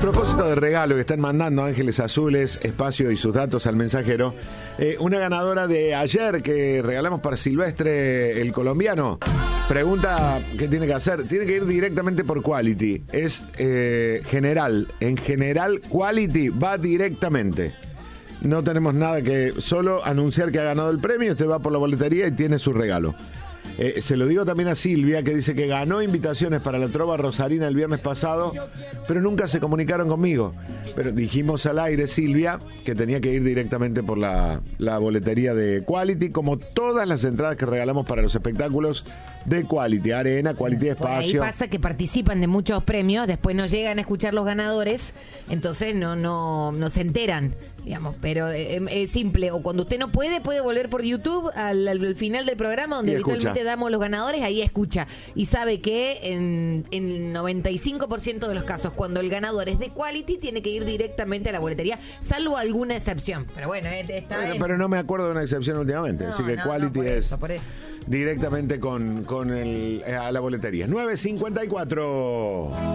Propósito de regalo que están mandando Ángeles Azules, Espacio y sus datos al mensajero. Una ganadora de ayer que regalamos para Silvestre, el colombiano, pregunta qué tiene que hacer. Tiene que ir directamente por Quality. Es general. En general, Quality va directamente. No tenemos nada que solo anunciar que ha ganado el premio. Usted va por la boletería y tiene su regalo. Se lo digo también a Silvia, que dice que ganó invitaciones para la trova rosarina el viernes pasado, pero nunca se comunicaron conmigo. Pero dijimos al aire, Silvia, que tenía que ir directamente por la boletería de Quality, como todas las entradas que regalamos para los espectáculos de Quality, Arena, Quality Espacio. Ahí pasa que participan de muchos premios, después no llegan a escuchar los ganadores, entonces no se enteran. Digamos, pero es simple. O cuando usted no puede volver por YouTube al final del programa donde habitualmente damos los ganadores, ahí escucha. Y sabe que en 95% de los casos, cuando el ganador es de Quality, tiene que ir directamente a la boletería, salvo alguna excepción. Pero bueno, pero no me acuerdo de una excepción últimamente. Así que Quality por es eso. Directamente a la boletería. 9:54.